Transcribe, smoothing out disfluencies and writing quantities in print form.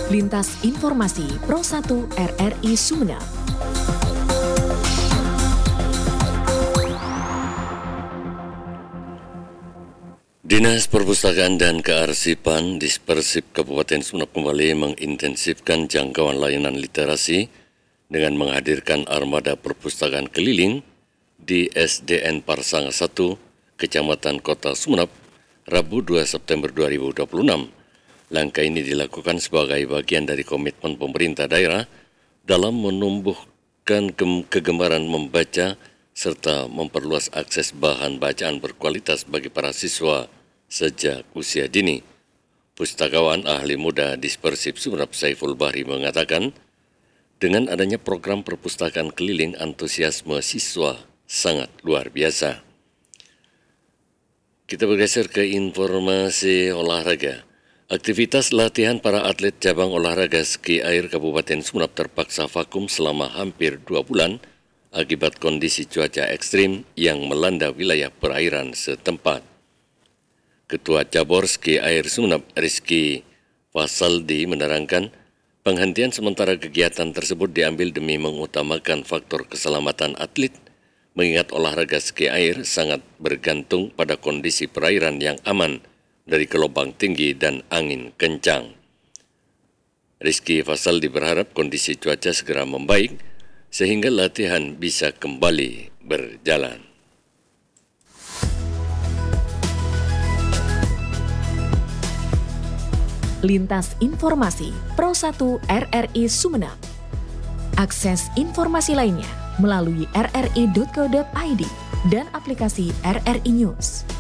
Lintas Informasi Pro 1 RRI Sumeneb. Dinas Perpustakaan dan Kearsipan Dispersip Kabupaten Sumeneb kembali mengintensifkan jangkauan layanan literasi dengan menghadirkan armada perpustakaan keliling di SDN Parsanga 1, Kecamatan Kota Sumeneb, Rabu 2 September 2026. Langkah ini dilakukan sebagai bagian dari komitmen pemerintah daerah dalam menumbuhkan kegemaran membaca serta memperluas akses bahan bacaan berkualitas bagi para siswa sejak usia dini. Pustakawan ahli muda Dispersip Sumeneb Saiful Bahri mengatakan, dengan adanya program perpustakaan keliling, antusiasme siswa sangat luar biasa. Kita bergeser ke informasi olahraga. Aktivitas latihan para atlet cabang olahraga ski air Kabupaten Sumeneb terpaksa vakum selama hampir 2 bulan akibat kondisi cuaca ekstrim yang melanda wilayah perairan setempat. Ketua Cabur Ski Air Sumeneb, Rizky Fasaldi, menerangkan penghentian sementara kegiatan tersebut diambil demi mengutamakan faktor keselamatan atlet, mengingat olahraga ski air sangat bergantung pada kondisi perairan yang aman dari gelombang tinggi dan angin kencang. Rizky Fasaldi berharap kondisi cuaca segera membaik sehingga latihan bisa kembali berjalan. Lintas Informasi Pro 1 RRI Sumeneb. Akses informasi lainnya melalui rri.co.id dan aplikasi RRI News.